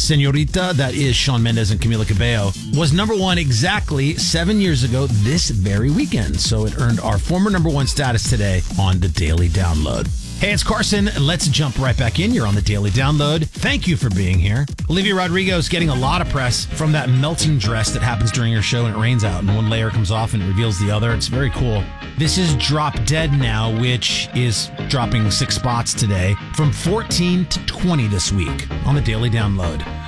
Senorita, that is Shawn Mendes and Camila Cabello, was number one exactly 7 years ago this very weekend. So it earned our former number one status today on the Daily Download. Hey, it's Carson. Let's jump right back in. You're on the Daily Download. Thank you for being here. Olivia Rodrigo is getting a lot of press from that melting dress that happens during her show and it rains out and one layer comes off and it reveals the other. It's very cool. This is Drop Dead now, which is dropping 6 spots today from 14 to 20 this week on the Daily Download.